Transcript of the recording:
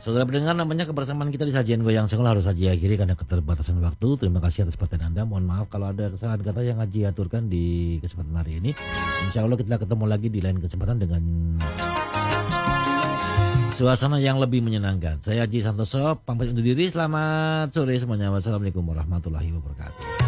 Saudara pendengar, namanya kebersamaan kita di Sajian Goyang Senggol harus Haji akhiri karena keterbatasan waktu. Terima kasih atas perhatian Anda. Mohon maaf kalau ada kesalahan kata yang Haji aturkan di kesempatan hari ini. Insya Allah kita ketemu lagi di lain kesempatan dengan suasana yang lebih menyenangkan. Saya Haji Santoso, pamit undur diri. Selamat sore semuanya. Wassalamualaikum warahmatullahi wabarakatuh.